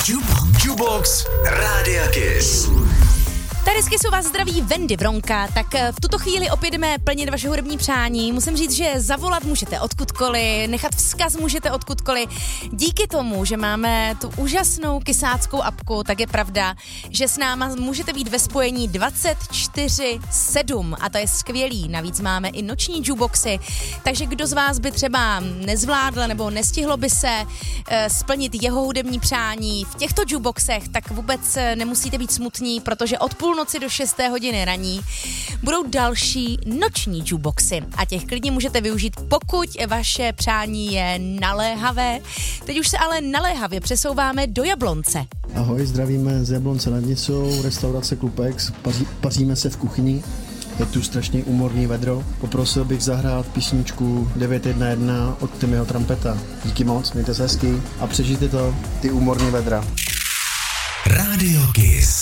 Jukebox Rádia Kiss. Tady z Kissu vás zdraví Wendy Vronka, tak v tuto chvíli opět jdeme plnit vaše hudební přání. Musím říct, že zavolat můžete odkudkoliv, nechat vzkaz můžete odkudkoliv. Díky tomu, že máme tu úžasnou kysáckou apku, tak je pravda, že s náma můžete být ve spojení 24/7 a to je skvělý. Navíc máme i noční jukeboxy, takže kdo z vás by třeba nezvládl nebo nestihlo by se splnit jeho hudební přání v těchto jukeboxech, tak vůbec nemusíte být smutní, protože od půlnoci do 6. hodiny raní budou další noční jukeboxy a těch klidně můžete využít, pokud vaše přání je naléhavé. Teď už se ale naléhavě přesouváme do Jablonce. Ahoj, zdravíme z Jablonce nad Nisou, restaurace Klupex, paříme se v kuchyni. Je tu strašně úmorný vedro. Poprosil bych zahrát písničku 911 od Timmyho Trumpeta. Díky moc, mějte se hezky a přežijte to, ty úmorný vedra. Radio Kiss.